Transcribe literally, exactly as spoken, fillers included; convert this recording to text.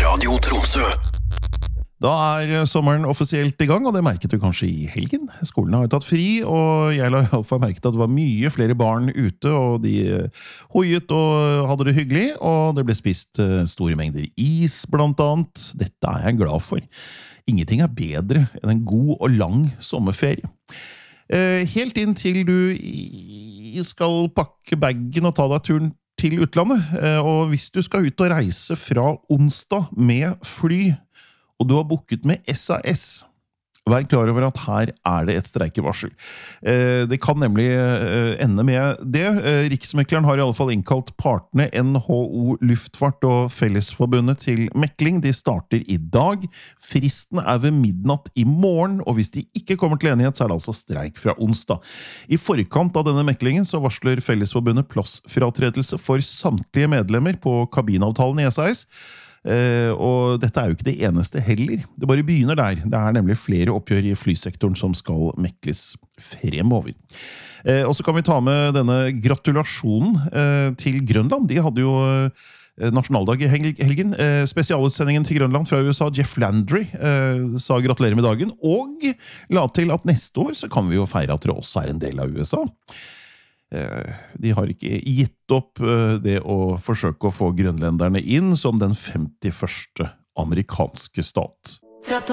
Radio Tromsø. Da er sommeren offisielt i gang, og det merket du kanskje i helgen. Skolen har jo tatt fri, og jeg la i alle fall merket at det var mye flere barn ute, og de hoiet og hadde det hyggelig, og det ble spist store mengder is, blant annet. Dette er jeg glad for. Ingenting er bedre enn en god og lang sommerferie. Helt inn til du skal pakke baggen og ta deg turen til utlandet, og hvis du skal ut og reise fra onsdag med fly, og du har booket med S A S, vær klar over at her er det et streikevarsel. Det kan nemlig ende med det. Riksmekleren har i alle fall innkalt partene N H O Luftfart og Fellesforbundet til mekling. De starter i dag. Fristen er ved midnatt i morgen, og hvis de ikke kommer til enighet, så er det altså streik fra onsdag. I forkant av denne meklingen så varsler Fellesforbundet plassfratredelse for samtlige medlemmer på kabinavtalen i S A S. Uh, og dette er jo ikke det eneste heller. Det bare begynner der. Det er nemlig flere oppgjør i flysektoren som skal mekles fremover. Uh, og så kan vi ta med denne gratulasjonen uh, til Grønland. De hadde jo uh, nasjonaldag i helgen. Uh, spesialutsendingen til Grønland fra U S A, Jeff Landry, uh, sa gratulerer med dagen, og la til at neste år så kan vi jo feire at det også er en del av U S A. De har ikke gitt opp det å forsøke å få grønlenderne inn som den femtiførste amerikanske stat.